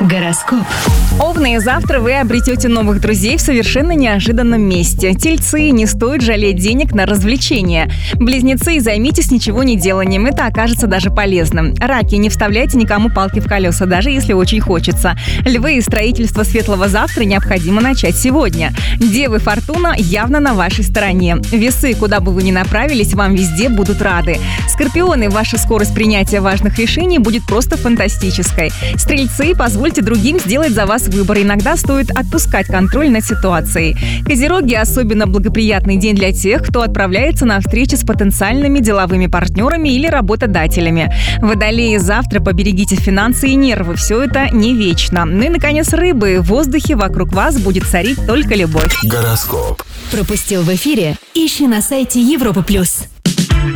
Гороскоп. Овны, завтра вы обретете новых друзей в совершенно неожиданном месте. Тельцы, не стоит жалеть денег на развлечения. Близнецы, займитесь ничего не деланием, это окажется даже полезным. Раки, не вставляйте никому палки в колеса, даже если очень хочется. Львы, строительство светлого завтра необходимо начать сегодня. Девы, фортуна явно на вашей стороне. Весы, куда бы вы ни направились, вам везде будут рады. Скорпионы, ваша скорость принятия важных решений будет просто фантастической. Стрельцы, позвольте другим сделать за вас выбор. Иногда стоит отпускать контроль над ситуацией. Козероги, особенно благоприятный день для тех, кто отправляется на встречи с потенциальными деловыми партнерами или работодателями. Водолеи, завтра поберегите финансы и нервы. Все это не вечно. Ну и, наконец, рыбы. В воздухе вокруг вас будет царить только любовь. Гороскоп. Пропустил в эфире? Ищи на сайте Европа+.